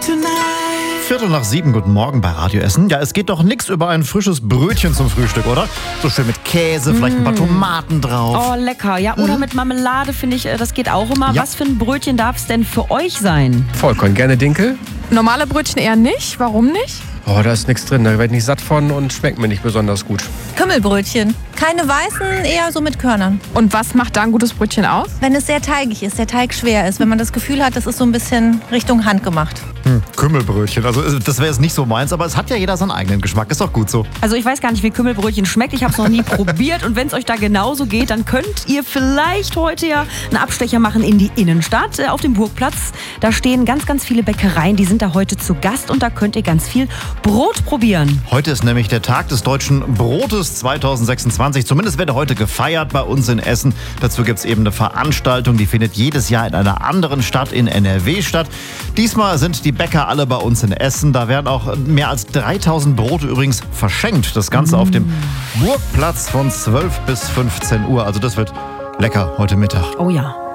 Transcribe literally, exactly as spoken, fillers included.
Viertel nach sieben, guten Morgen bei Radio Essen. Ja, es geht doch nichts über ein frisches Brötchen zum Frühstück, oder? So schön mit Käse, vielleicht ein paar Tomaten drauf. Oh, lecker. Ja, oder Mhm. mit Marmelade, finde ich, äh, das geht auch immer. Ja. Was für ein Brötchen darf es denn für euch sein? Vollkorn, gerne Dinkel. Normale Brötchen eher nicht. Warum nicht? Oh, da ist nichts drin, da werde ich nicht satt von und schmeckt mir nicht besonders gut. Kümmelbrötchen. Keine weißen, eher so mit Körnern. Und was macht da ein gutes Brötchen aus? Wenn es sehr teigig ist, der Teig schwer ist, wenn man das Gefühl hat, das ist so ein bisschen Richtung handgemacht. Hm, Kümmelbrötchen, also äh, das wäre jetzt nicht so meins, aber es hat ja jeder seinen eigenen Geschmack, ist doch gut so. Also ich weiß gar nicht, wie Kümmelbrötchen schmeckt. Ich habe es noch nie probiert. Und wenn es euch da genauso geht, dann könnt ihr vielleicht heute ja einen Abstecher machen in die Innenstadt, äh, auf dem Burgplatz. Da stehen ganz, ganz viele Bäckereien, die sind da heute zu Gast. Und da könnt ihr ganz viel Brot probieren. Heute ist nämlich der Tag des deutschen Brotes zweitausendsechsundzwanzig. Zumindest wird er heute gefeiert bei uns in Essen. Dazu gibt es eben eine Veranstaltung, die findet jedes Jahr in einer anderen Stadt in N R W statt. Diesmal sind die Bäcker alle bei uns in Essen. Da werden auch mehr als dreitausend Brote übrigens verschenkt. Das Ganze auf dem Burgplatz von zwölf bis fünfzehn Uhr. Also das wird lecker heute Mittag. Oh ja.